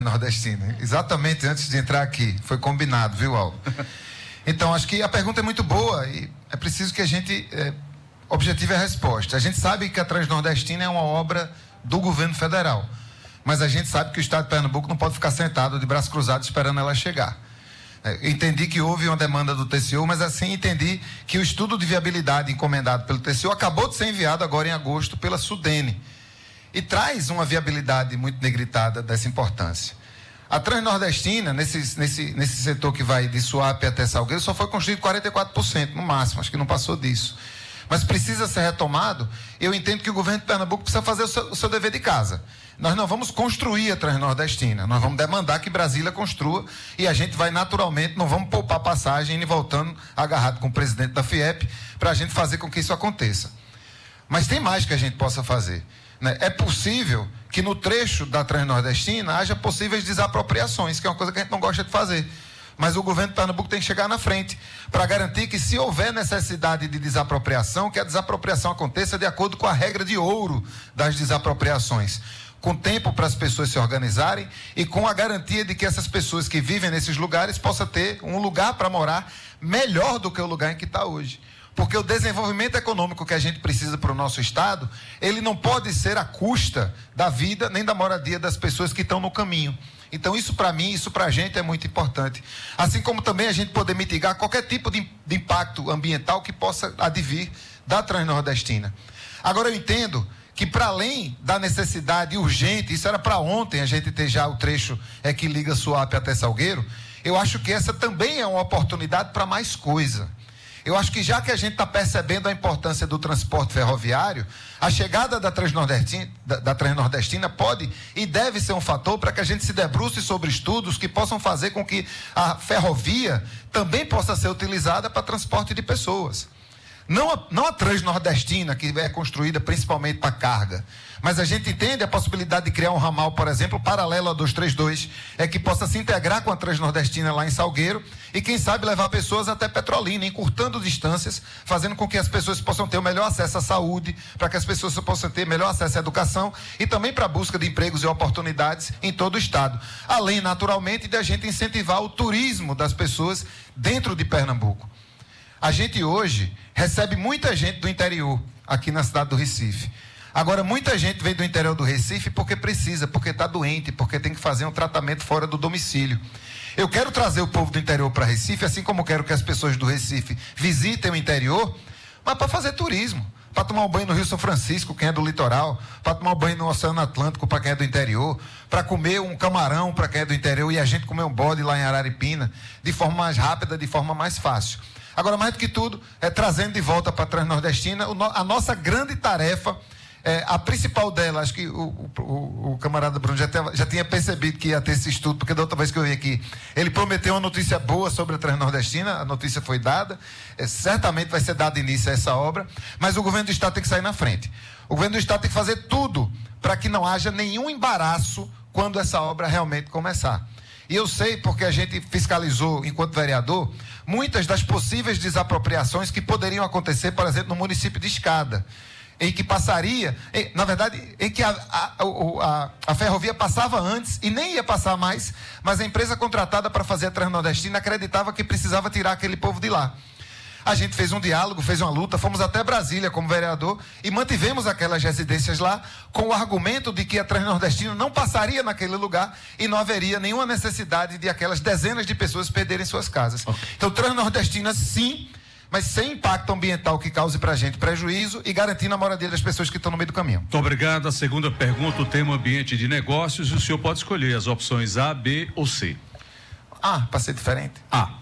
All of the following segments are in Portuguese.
Nordestina, exatamente antes de entrar aqui, foi combinado, viu, Aldo? Então, acho que a pergunta é muito boa e é preciso que a gente objetive a resposta. A gente sabe que a Transnordestina é uma obra do governo federal, mas a gente sabe que o Estado de Pernambuco não pode ficar sentado de braços cruzados esperando ela chegar. Entendi que houve uma demanda do TCU, mas assim entendi que o estudo de viabilidade encomendado pelo TCU acabou de ser enviado agora em agosto pela Sudene e traz uma viabilidade muito negritada dessa importância. A Transnordestina, nesse setor que vai de Suape até Salgueiro, só foi construído 44%, no máximo, acho que não passou disso. Mas precisa ser retomado. Eu entendo que o governo de Pernambuco precisa fazer o seu dever de casa. Nós não vamos construir a Transnordestina, nós vamos demandar que Brasília construa e a gente vai naturalmente, não vamos poupar passagem e voltando agarrado com o presidente da FIEP para a gente fazer com que isso aconteça. Mas tem mais que a gente possa fazer. É possível que no trecho da Transnordestina haja possíveis desapropriações, que é uma coisa que a gente não gosta de fazer. Mas o governo de Pernambuco tem que chegar na frente para garantir que, se houver necessidade de desapropriação, que a desapropriação aconteça de acordo com a regra de ouro das desapropriações, com tempo para as pessoas se organizarem e com a garantia de que essas pessoas que vivem nesses lugares possam ter um lugar para morar melhor do que o lugar em que está hoje. Porque o desenvolvimento econômico que a gente precisa para o nosso Estado, ele não pode ser à custa da vida nem da moradia das pessoas que estão no caminho. Então isso para mim, isso para a gente é muito importante. Assim como também a gente poder mitigar qualquer tipo de impacto ambiental que possa advir da Transnordestina. Agora eu entendo que, para além da necessidade urgente, isso era para ontem a gente ter já o trecho que liga Suape até Salgueiro, eu acho que essa também é uma oportunidade para mais coisa. Eu acho que, já que a gente está percebendo a importância do transporte ferroviário, a chegada da Transnordestina pode e deve ser um fator para que a gente se debruce sobre estudos que possam fazer com que a ferrovia também possa ser utilizada para transporte de pessoas. Não a Transnordestina, que é construída principalmente para carga, mas a gente entende a possibilidade de criar um ramal, por exemplo, paralelo a 232, que possa se integrar com a Transnordestina lá em Salgueiro e, quem sabe, levar pessoas até Petrolina, encurtando distâncias, fazendo com que as pessoas possam ter o melhor acesso à saúde, para que as pessoas possam ter melhor acesso à educação e também para a busca de empregos e oportunidades em todo o Estado. Além, naturalmente, de a gente incentivar o turismo das pessoas dentro de Pernambuco. A gente hoje recebe muita gente do interior aqui na cidade do Recife. Agora, muita gente vem do interior do Recife porque precisa, porque está doente, porque tem que fazer um tratamento fora do domicílio. Eu quero trazer o povo do interior para Recife, assim como quero que as pessoas do Recife visitem o interior, mas para fazer turismo, para tomar um banho no Rio São Francisco, quem é do litoral, para tomar um banho no Oceano Atlântico, para quem é do interior, para comer um camarão, para quem é do interior, e a gente comer um bode lá em Araripina, de forma mais rápida, de forma mais fácil. Agora, mais do que tudo, trazendo de volta para a Transnordestina, a nossa grande tarefa, a principal dela, acho que o camarada Bruno já tinha percebido que ia ter esse estudo, porque da outra vez que eu vim aqui, ele prometeu uma notícia boa sobre a Transnordestina, a notícia foi dada, certamente vai ser dado início a essa obra, mas o governo do Estado tem que sair na frente. O governo do Estado tem que fazer tudo para que não haja nenhum embaraço quando essa obra realmente começar. E eu sei, porque a gente fiscalizou, enquanto vereador, muitas das possíveis desapropriações que poderiam acontecer, por exemplo, no município de Escada, em que passaria, na verdade, em que a ferrovia passava antes e nem ia passar mais, mas a empresa contratada para fazer a Transnordestina acreditava que precisava tirar aquele povo de lá. A gente fez um diálogo, fez uma luta, fomos até Brasília como vereador e mantivemos aquelas residências lá com o argumento de que a Transnordestina não passaria naquele lugar e não haveria nenhuma necessidade de aquelas dezenas de pessoas perderem suas casas. Okay. Então, Transnordestina sim, mas sem impacto ambiental que cause para a gente prejuízo e garantindo a moradia das pessoas que estão no meio do caminho. Muito obrigado. A segunda pergunta, o tema ambiente de negócios, e o senhor pode escolher as opções A, B ou C. Para ser diferente. A.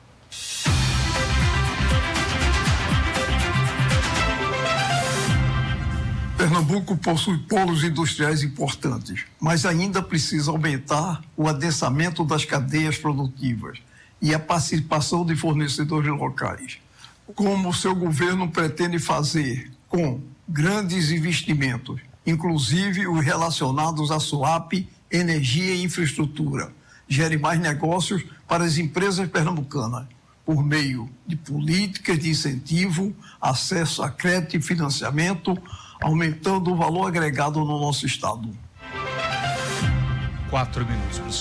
Pernambuco possui polos industriais importantes, mas ainda precisa aumentar o adensamento das cadeias produtivas e a participação de fornecedores locais. Como o seu governo pretende fazer com grandes investimentos, inclusive os relacionados à Suape, energia e infraestrutura, gere mais negócios para as empresas pernambucanas, por meio de políticas de incentivo, acesso a crédito e financiamento, aumentando o valor agregado no nosso Estado. 4 minutos.